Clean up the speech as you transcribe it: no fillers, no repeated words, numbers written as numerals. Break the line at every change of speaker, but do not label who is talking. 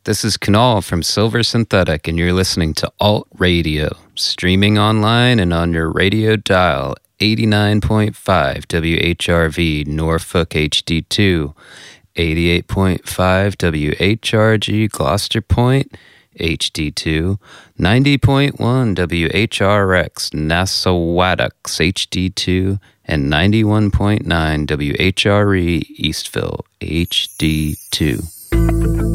This is Kunal from Silver Synthetic, and you're listening to Alt Radio, streaming online and on your radio dial, 89.5 WHRV Norfolk HD2, 88.5 WHRG Gloucester Point HD2, 90.1 WHRX Nassauwatuck HD2, and 91.9 WHRE Eastville HD2.